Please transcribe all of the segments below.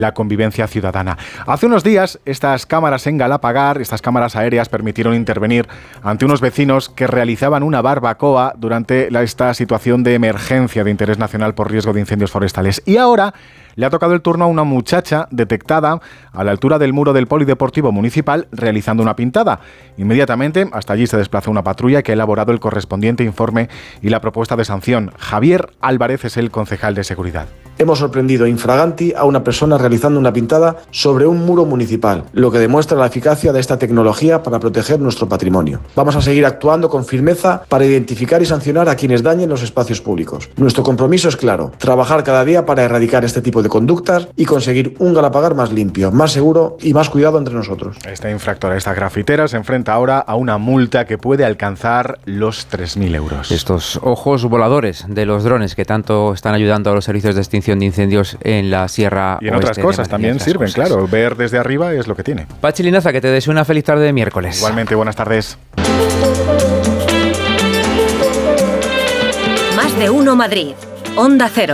la convivencia ciudadana. Hace unos días, estas cámaras en Galapagar, estas cámaras aéreas, permitieron intervenir ante unos vecinos que realizaban una barbacoa durante esta situación de emergencia de interés nacional por riesgo de incendios forestales. Y ahora le ha tocado el turno a una muchacha detectada a la altura del muro del Polideportivo Municipal realizando una pintada. Inmediatamente, hasta allí se desplazó una patrulla que ha elaborado el correspondiente informe y la propuesta de sanción. Javier Álvarez es el concejal de seguridad. Hemos sorprendido infraganti a una persona realizando una pintada sobre un muro municipal, lo que demuestra la eficacia de esta tecnología para proteger nuestro patrimonio. Vamos a seguir actuando con firmeza para identificar y sancionar a quienes dañen los espacios públicos. Nuestro compromiso es claro: trabajar cada día para erradicar este tipo de conductas y conseguir un Galapagar más limpio, más seguro y más cuidado entre nosotros. Esta infractora, esta grafitera, se enfrenta ahora a una multa que puede alcanzar los 3.000 euros. Estos ojos voladores de los drones que tanto están ayudando a los servicios de extinción de incendios en la Sierra y en otras cosas también sirven, claro. Ver desde arriba es lo que tiene. Pachi Linaza, que te deseo una feliz tarde de miércoles. Igualmente, buenas tardes. Más de uno Madrid. Onda Cero.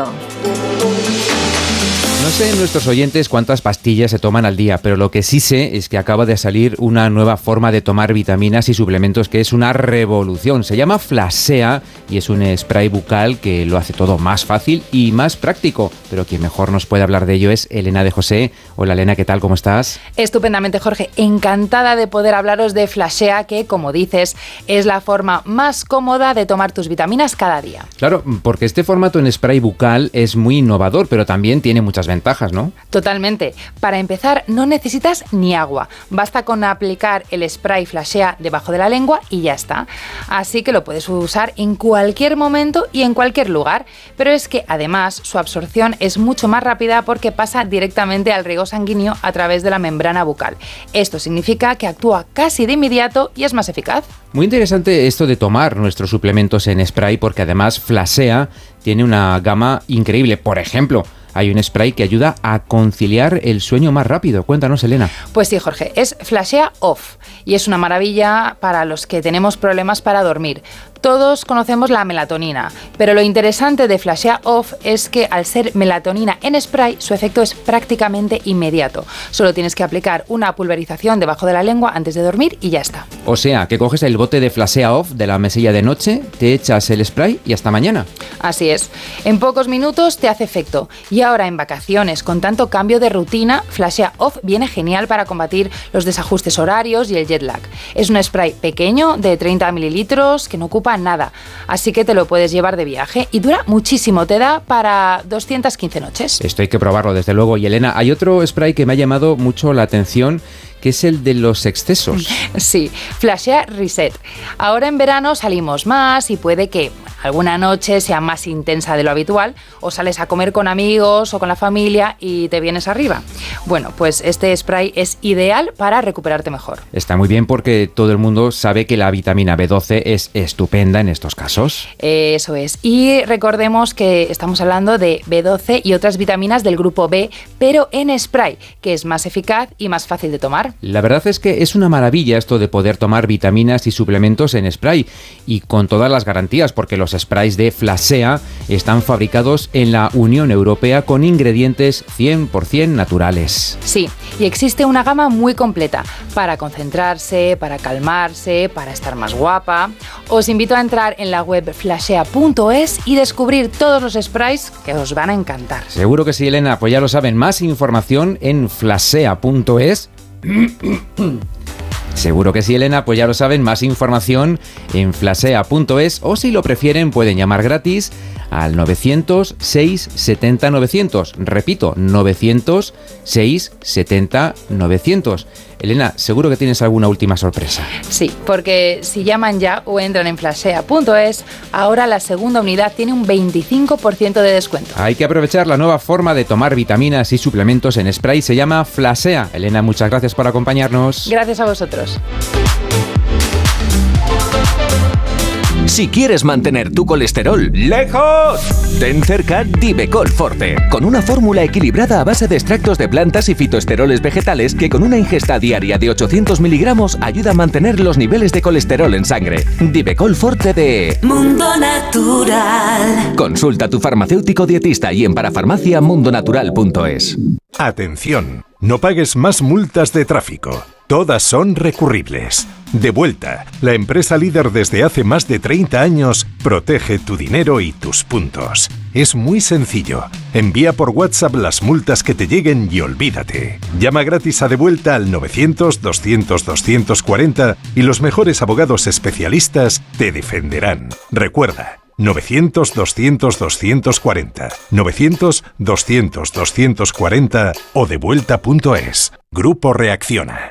No sé nuestros oyentes cuántas pastillas se toman al día, pero lo que sí sé es que acaba de salir una nueva forma de tomar vitaminas y suplementos que es una revolución. Se llama Flasea y es un spray bucal que lo hace todo más fácil y más práctico. Pero quien mejor nos puede hablar de ello es Elena de José. Hola Elena, ¿qué tal? ¿Cómo estás? Estupendamente, Jorge. Encantada de poder hablaros de Flasea, que, como dices, es la forma más cómoda de tomar tus vitaminas cada día. Claro, porque este formato en spray bucal es muy innovador, pero también tiene muchas ventajas, ¿no? Totalmente. Para empezar, no necesitas ni agua. Basta con aplicar el spray Flasea debajo de la lengua y ya está. Así que lo puedes usar en cualquier momento y en cualquier lugar. Pero es que, además, su absorción es mucho más rápida porque pasa directamente al riego sanguíneo a través de la membrana bucal. Esto significa que actúa casi de inmediato y es más eficaz. Muy interesante esto de tomar nuestros suplementos en spray, porque además Flasea tiene una gama increíble. Por ejemplo, hay un spray que ayuda a conciliar el sueño más rápido. Cuéntanos, Elena. Pues sí, Jorge, es Flasea Off y es una maravilla para los que tenemos problemas para dormir. Todos conocemos la melatonina, pero lo interesante de Flasea Off es que al ser melatonina en spray, su efecto es prácticamente inmediato. Solo tienes que aplicar una pulverización debajo de la lengua antes de dormir y ya está. O sea, que coges el bote de Flasea Off de la mesilla de noche, te echas el spray y hasta mañana. Así es. En pocos minutos te hace efecto. Y ahora en vacaciones, con tanto cambio de rutina, Flasea Off viene genial para combatir los desajustes horarios y el jet lag. Es un spray pequeño de 30 mililitros que no ocupa nada, así que te lo puedes llevar de viaje y dura muchísimo, te da para 215 noches. Esto hay que probarlo, desde luego. Y Elena, hay otro spray que me ha llamado mucho la atención, que es el de los excesos. Sí, Flasea Reset. Ahora en verano salimos más y puede que alguna noche sea más intensa de lo habitual, o sales a comer con amigos o con la familia y te vienes arriba. Bueno, pues este spray es ideal para recuperarte mejor. Está muy bien porque todo el mundo sabe que la vitamina B12 es estupenda en estos casos. Eso es. Y recordemos que estamos hablando de B12 y otras vitaminas del grupo B, pero en spray, que es más eficaz y más fácil de tomar. La verdad es que es una maravilla esto de poder tomar vitaminas y suplementos en spray y con todas las garantías, porque los sprays de Flasea están fabricados en la Unión Europea con ingredientes 100% naturales. Sí, y existe una gama muy completa para concentrarse, para calmarse, para estar más guapa. Os invito a entrar en la web flasea.es y descubrir todos los sprays que os van a encantar. Seguro que sí, Elena, pues ya lo saben, más información en flasea.es. Seguro que sí, Elena, pues ya lo saben, más información en flasea.es, o si lo prefieren pueden llamar gratis al 900-670-900. Repito, 900-670-900. Elena, seguro que tienes alguna última sorpresa. Sí, porque si llaman ya o entran en flasea.es, ahora la segunda unidad tiene un 25% de descuento. Hay que aprovechar la nueva forma de tomar vitaminas y suplementos en spray, se llama Flasea. Elena, muchas gracias por acompañarnos. Gracias a vosotros. Si quieres mantener tu colesterol lejos, ten cerca Divecol Forte, con una fórmula equilibrada a base de extractos de plantas y fitoesteroles vegetales que con una ingesta diaria de 800 miligramos ayuda a mantener los niveles de colesterol en sangre. Divecol Forte de Mundo Natural. Consulta a tu farmacéutico dietista y en parafarmaciamundonatural.es. Atención, no pagues más multas de tráfico. Todas son recurribles. Devuelta, la empresa líder desde hace más de 30 años, protege tu dinero y tus puntos. Es muy sencillo. Envía por WhatsApp las multas que te lleguen y olvídate. Llama gratis a Devuelta al 900-200-240 y los mejores abogados especialistas te defenderán. Recuerda, 900-200-240, 900-200-240 o devuelta.es. Grupo Reacciona.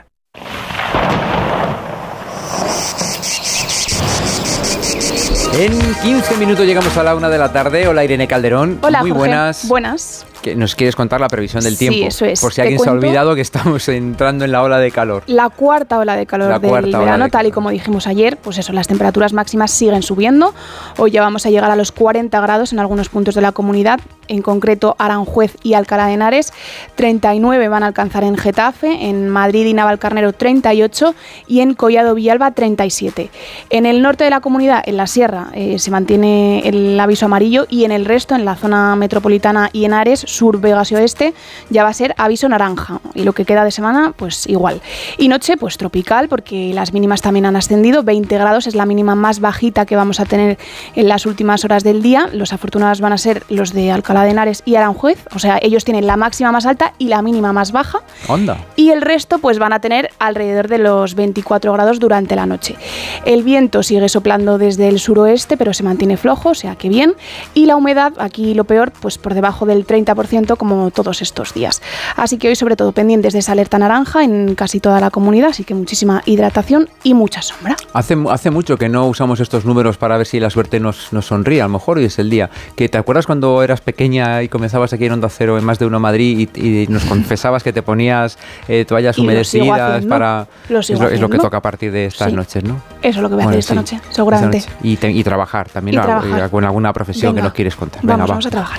En 15 minutos llegamos a la 1 de la tarde. Hola, Irene Calderón. Hola, muy Jorge. Buenas. Buenas. ¿Nos quieres contar la previsión del tiempo? Sí, eso es. Por si alguien se ha olvidado que estamos entrando en la ola de calor. La cuarta ola de calor del verano, tal y como dijimos ayer, pues eso, las temperaturas máximas siguen subiendo. Hoy ya vamos a llegar a los 40 grados en algunos puntos de la comunidad, en concreto Aranjuez y Alcalá de Henares. 39 van a alcanzar en Getafe, en Madrid y Navalcarnero 38 y en Collado Villalba 37. En el norte de la comunidad, en la sierra, se mantiene el aviso amarillo y en el resto, en la zona metropolitana y Henares, sur, Vegas y oeste, ya va a ser aviso naranja y lo que queda de semana pues igual. Y noche pues tropical porque las mínimas también han ascendido, 20 grados es la mínima más bajita que vamos a tener en las últimas horas del día. Los afortunados van a ser los de Alcalá de Henares y Aranjuez, o sea, ellos tienen la máxima más alta y la mínima más baja. Onda. Y el resto pues van a tener alrededor de los 24 grados durante la noche. El viento sigue soplando desde el suroeste, pero se mantiene flojo, o sea que bien. Y la humedad, aquí lo peor, pues por debajo del 30%, como todos estos días. Así que hoy sobre todo pendientes de esa alerta naranja en casi toda la comunidad, así que muchísima hidratación y mucha sombra. Hace mucho que no usamos estos números para ver si la suerte nos sonríe, a lo mejor hoy es el día. ¿Que te acuerdas cuando eras pequeña y comenzabas aquí en Onda Cero en Más de Uno Madrid y nos confesabas que te ponías toallas humedecidas para... Es lo que toca a partir de estas noches, ¿no? Eso es lo que voy a hacer esta noche, seguramente. Esta noche. Y trabajar también, con alguna profesión que nos quieres contar. Vamos a trabajar.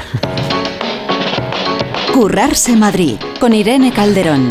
Currarse Madrid, con Irene Calderón.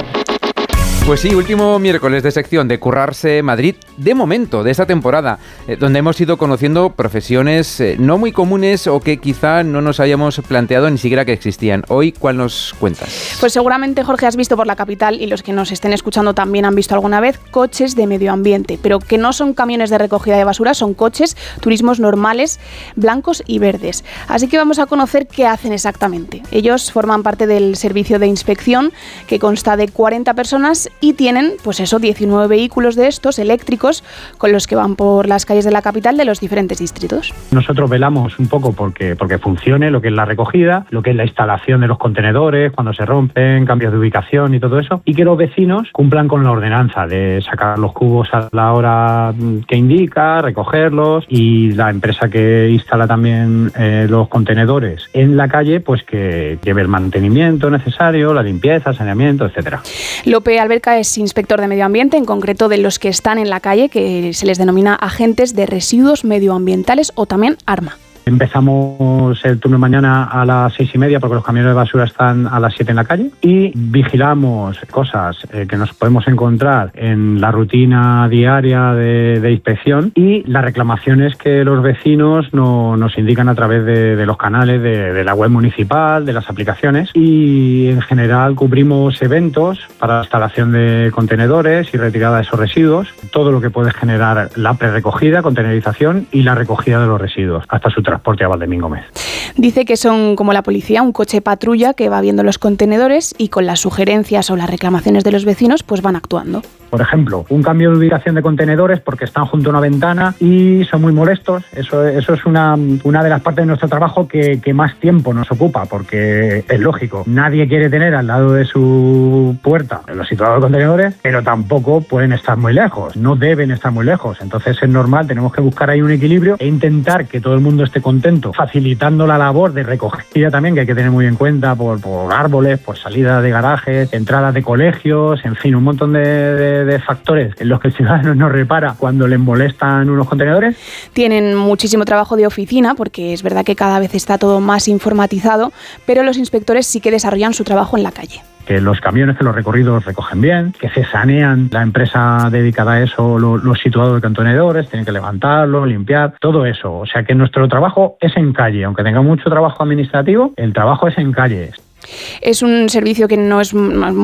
Pues sí, último miércoles de sección de Currarse Madrid, de momento, de esta temporada, donde hemos ido conociendo profesiones no muy comunes o que quizá no nos hayamos planteado ni siquiera que existían. Hoy, ¿cuál nos cuentas? Pues seguramente, Jorge, has visto por la capital, y los que nos estén escuchando también han visto alguna vez, coches de medio ambiente, pero que no son camiones de recogida de basura, son coches, turismos normales, blancos y verdes. Así que vamos a conocer qué hacen exactamente. Ellos forman parte del servicio de inspección, que consta de 40 personas y tienen, pues eso, 19 vehículos de estos eléctricos con los que van por las calles de la capital de los diferentes distritos. Nosotros velamos un poco porque funcione lo que es la recogida, lo que es la instalación de los contenedores, cuando se rompen, cambios de ubicación y todo eso, y que los vecinos cumplan con la ordenanza de sacar los cubos a la hora que indica, recogerlos, y la empresa que instala también los contenedores en la calle, pues que lleve el mantenimiento necesario, la limpieza, saneamiento, etcétera. Lope Alberca es inspector de medio ambiente, en concreto de los que están en la calle, que se les denomina agentes de residuos medioambientales o también ARMA. Empezamos el turno de mañana a las 6:30 porque los camiones de basura están a las 7 en la calle y vigilamos cosas que nos podemos encontrar en la rutina diaria de inspección y las reclamaciones que los vecinos nos indican a través de los canales de la web municipal, de las aplicaciones, y en general cubrimos eventos para la instalación de contenedores y retirada de esos residuos, todo lo que puede generar la prerecogida, contenerización y la recogida de los residuos hasta su transporte a Valdemín-Gómez. Dice que son como la policía, un coche patrulla que va viendo los contenedores y con las sugerencias o las reclamaciones de los vecinos pues van actuando. Por ejemplo, un cambio de ubicación de contenedores porque están junto a una ventana y son muy molestos. Eso es una de las partes de nuestro trabajo que más tiempo nos ocupa, porque es lógico, nadie quiere tener al lado de su puerta los situados de contenedores, pero tampoco pueden estar muy lejos, no deben estar muy lejos. Entonces es normal, tenemos que buscar ahí un equilibrio e intentar que todo el mundo esté contento, facilitando la labor de recogida también, que hay que tener muy en cuenta por árboles, por salida de garajes, entradas de colegios, en fin, un montón de factores en los que el ciudadano no repara cuando le molestan unos contenedores. Tienen muchísimo trabajo de oficina, porque es verdad que cada vez está todo más informatizado, pero los inspectores sí que desarrollan su trabajo en la calle. Que los camiones, que los recorridos recogen bien, que se sanean, la empresa dedicada a eso, los situados de contenedores, tienen que levantarlo, limpiar, todo eso. O sea que nuestro trabajo es en calle, aunque tenga mucho trabajo administrativo, el trabajo es en calle. Es un servicio que no es muy